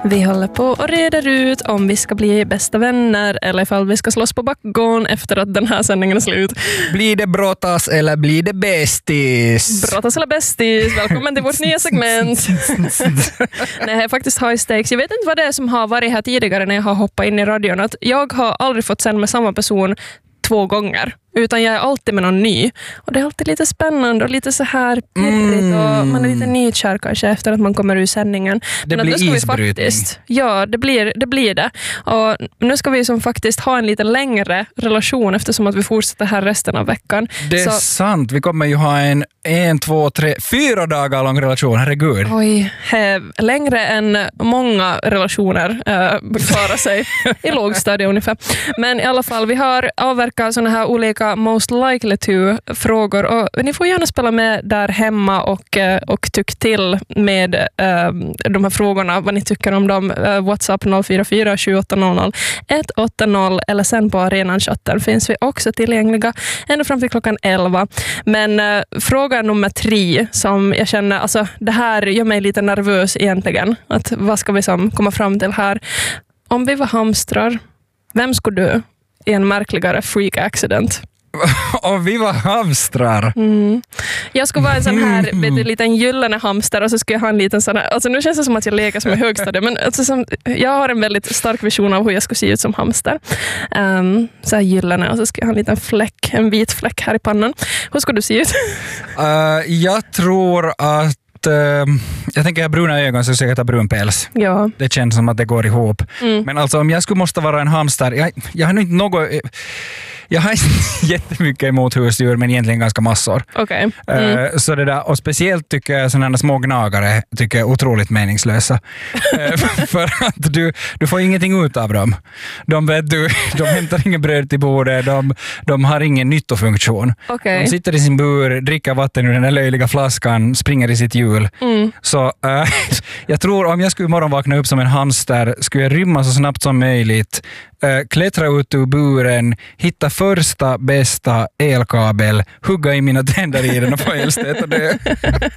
Vi håller på och reder ut om vi ska bli bästa vänner eller ifall vi ska slåss på backgården efter att den här sändningen är slut. Blir det brottas eller blir det bästis? Brottas eller bästis, välkommen till vårt nya segment. Nej, faktiskt high stakes. Jag vet inte vad det är som har varit här tidigare när jag har hoppat in i radion. Att jag har aldrig fått sända med samma person 2 gånger. Utan jag är alltid med någon ny. Och det är alltid lite spännande och lite så här pirrigt. Och man är lite nykär kanske efter att man kommer ur sändningen. Det men blir isbrytning. Ja, det blir det. Och nu ska vi som faktiskt ha en lite längre relation eftersom att vi fortsätter här resten av veckan. Det är sant. Vi kommer ju ha en 2, 3, 4 dagar lång relation. Herregud. Oj, längre än många relationer klarar sig i lågstadiet ungefär. Men i alla fall, vi har avverkat såna här olika most likely to-frågor och ni får gärna spela med där hemma och tyck till med de här frågorna, vad ni tycker om dem. WhatsApp 044 7800 180 eller sen på arenan-chatten finns vi också tillgängliga ända fram till klockan 11. Men fråga nummer 3 som jag känner, alltså det här gör mig lite nervös egentligen. Att vad ska vi komma fram till här? Om vi var hamstrar, vem skulle du i en märkligare freak accident? Och vi var hamstrar. Jag skulle vara en sån här liten gyllene hamster och så skulle jag ha en liten sån här, alltså nu känns det som att jag leker som i högstadiet, men alltså, jag har en väldigt stark vision av hur jag skulle se ut som hamster. Så här gyllene och så ska jag ha en liten fläck, en vit fläck här i pannan. Hur skulle du se ut? Jag tror att jag tänker jag har bruna ögon så jag tar brun päls. Ja. Det känns som att det går ihop. Men alltså om jag skulle måste vara en hamster, jag har nog inte något. Jag har jättemycket emot husdjur men egentligen ganska massor. Okay. Så det där, och speciellt tycker jag sådana små gnagare tycker jag är otroligt meningslösa. För att du får ingenting ut av dem. De hämtar ingen bröd till bordet, de har ingen nyttofunktion. Okay. De sitter i sin bur, dricker vatten ur den där löjliga flaskan, springer i sitt hjul. Så jag tror om jag skulle imorgon vakna upp som en hamster skulle jag rymma så snabbt som möjligt, klättra ut ur buren, hitta första bästa elkabel, hugga i mina tänder i den och få elstöt och dö.